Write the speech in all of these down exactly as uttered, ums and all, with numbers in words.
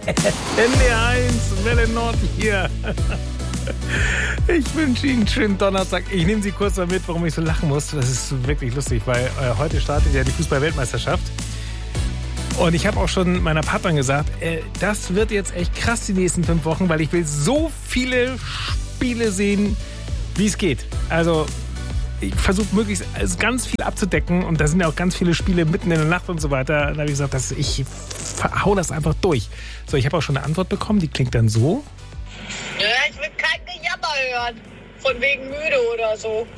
N D eins, Welle Nord hier. Ich wünsche Ihnen einen schönen Donnerstag. Ich nehme Sie kurz mal mit, warum ich so lachen muss. Das ist wirklich lustig, weil äh, heute startet ja die Fußball-Weltmeisterschaft. Und ich habe auch schon meiner Partnerin gesagt, äh, das wird jetzt echt krass die nächsten fünf Wochen, weil ich will so viele Spiele sehen, wie es geht. Also ich versuche möglichst also ganz viel abzudecken und da sind ja auch ganz viele Spiele mitten in der Nacht und so weiter. Dann habe ich gesagt, dass ich hau das einfach durch. So, ich habe auch schon eine Antwort bekommen, die klingt dann so. Ja, ich will kein Gejammer hören. Von wegen müde oder so.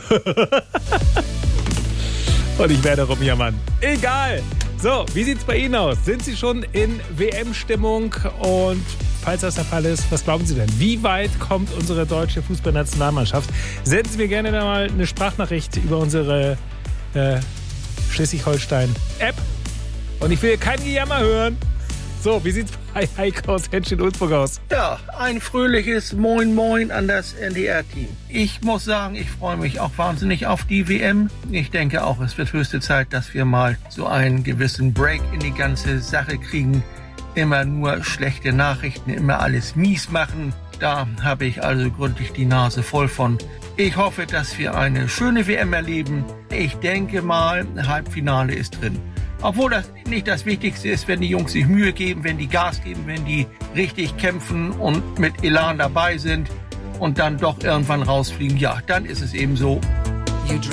Und ich werde rumjammern. Egal. So, wie sieht's bei Ihnen aus? Sind Sie schon in W M-Stimmung? Und falls das der Fall ist, was glauben Sie denn? Wie weit kommt unsere deutsche Fußballnationalmannschaft? Senden Sie mir gerne mal eine Sprachnachricht über unsere äh, Schleswig-Holstein-App. Und ich will kein Gejammer hören. So, wie sieht's bei Heiko aus Henschel-Ulzburg aus? Ja, ein fröhliches Moin Moin an das N D R-Team. Ich muss sagen, ich freue mich auch wahnsinnig auf die W M. Ich denke auch, es wird höchste Zeit, dass wir mal so einen gewissen Break in die ganze Sache kriegen. Immer nur schlechte Nachrichten, immer alles mies machen. Da habe ich also gründlich die Nase voll von. Ich hoffe, dass wir eine schöne W M erleben. Ich denke mal, Halbfinale ist drin. Obwohl das nicht das Wichtigste ist, wenn die Jungs sich Mühe geben, wenn die Gas geben, wenn die richtig kämpfen und mit Elan dabei sind und dann doch irgendwann rausfliegen. Ja, dann ist es eben so.